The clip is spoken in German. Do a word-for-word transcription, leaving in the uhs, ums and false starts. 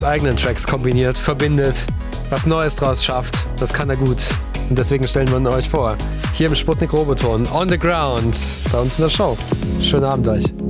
eigenen Tracks kombiniert, verbindet, was Neues draus schafft. Das kann er gut. Und deswegen stellen wir ihn euch vor. Hier im Sputnik Roboton, on the ground, bei uns in der Show. Schönen Abend euch.